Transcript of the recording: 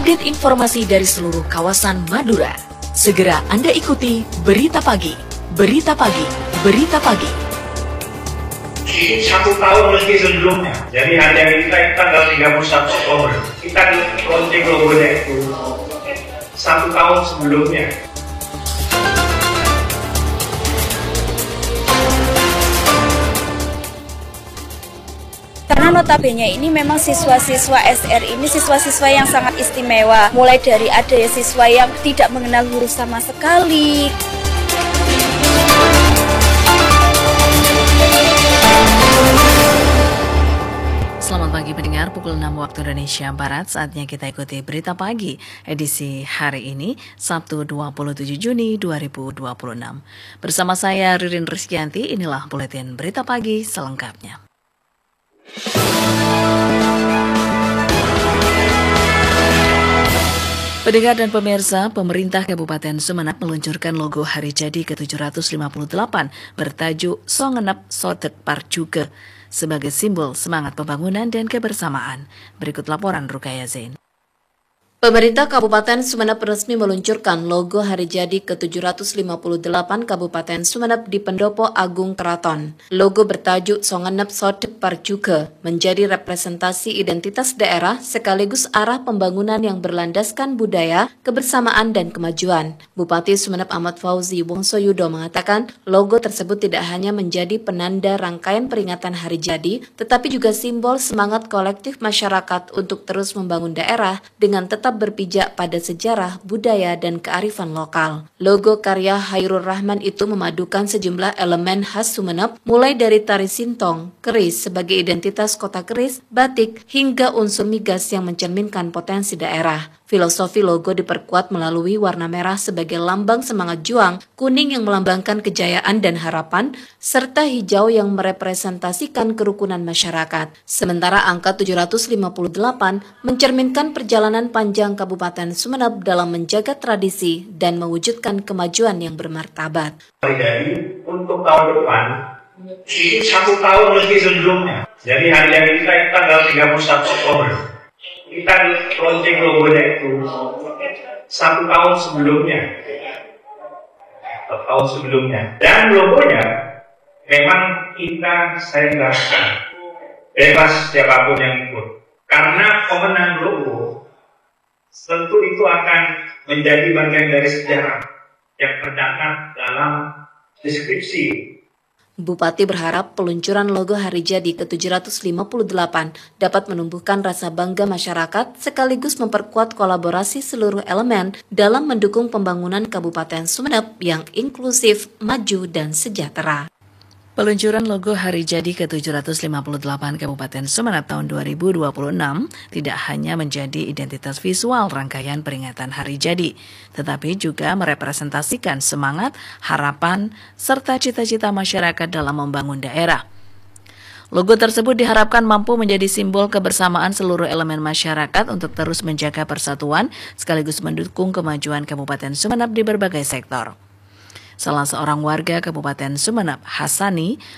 update informasi dari seluruh kawasan Madura. Segera Anda ikuti Berita Pagi. Berita Pagi. Berita Pagi. Itu 1 tahun lebih sebelumnya. Jadi hari kita tanggal 31 Oktober. Kita launching logonya itu 1 tahun sebelumnya. Karena notabene ini memang siswa-siswa SR ini siswa-siswa yang sangat istimewa. Mulai dari ada siswa yang tidak mengenal huruf sama sekali. Selamat pagi pendengar, pukul 6 waktu Indonesia Barat, saatnya kita ikuti Berita Pagi edisi hari ini, Sabtu 27 Juni 2026. Bersama saya Ririn Rizkyanti, inilah Buletin Berita Pagi selengkapnya. Pendengar dan pemirsa, pemerintah Kabupaten Sumeneb meluncurkan logo Hari Jadi ke-758 bertajuk Songenep Sotet Parjuke sebagai simbol semangat pembangunan dan kebersamaan. Berikut laporan Rukaya Zain. Pemerintah Kabupaten Sumeneb resmi meluncurkan logo Hari Jadi ke-758 Kabupaten Sumeneb di Pendopo Agung Keraton. Logo bertajuk Songenep Sotet Parjuke menjadi representasi identitas daerah sekaligus arah pembangunan yang berlandaskan budaya, kebersamaan, dan kemajuan. Bupati Sumeneb Ahmad Fauzi Wongsoyudo mengatakan logo tersebut tidak hanya menjadi penanda rangkaian peringatan Hari Jadi, tetapi juga simbol semangat kolektif masyarakat untuk terus membangun daerah dengan tetap berpijak pada sejarah, budaya, dan kearifan lokal. Logo karya Hairul Rahman itu memadukan sejumlah elemen khas Sumeneb, mulai dari tari sintong, keris sebagai identitas kota keris, batik, hingga unsur migas yang mencerminkan potensi daerah. Filosofi logo diperkuat melalui warna merah sebagai lambang semangat juang, kuning yang melambangkan kejayaan dan harapan, serta hijau yang merepresentasikan kerukunan masyarakat. Sementara angka 758 mencerminkan perjalanan panjang Kabupaten Sumeneb dalam menjaga tradisi dan mewujudkan kemajuan yang bermartabat. Jadi untuk tahun depan, itu 1 tahun lebih sebelumnya. Jadi hari kita tanggal 31 Oktober. Kita launching logonya itu 1 tahun sebelumnya. 1 tahun sebelumnya. Dan logonya memang saya jelaskan bebas siapapun yang ikut. Karena pemenang logo tentu itu akan menjadi bagian dari sejarah yang tercatat dalam deskripsi. Bupati berharap peluncuran logo Hari Jadi ke-758 dapat menumbuhkan rasa bangga masyarakat sekaligus memperkuat kolaborasi seluruh elemen dalam mendukung pembangunan Kabupaten Sumeneb yang inklusif, maju, dan sejahtera. Peluncuran logo Hari Jadi ke-758 Kabupaten Sumeneb tahun 2026 tidak hanya menjadi identitas visual rangkaian peringatan Hari Jadi, tetapi juga merepresentasikan semangat, harapan, serta cita-cita masyarakat dalam membangun daerah. Logo tersebut diharapkan mampu menjadi simbol kebersamaan seluruh elemen masyarakat untuk terus menjaga persatuan sekaligus mendukung kemajuan Kabupaten Sumeneb di berbagai sektor. Salah seorang warga Kabupaten Sumeneb, Hasani,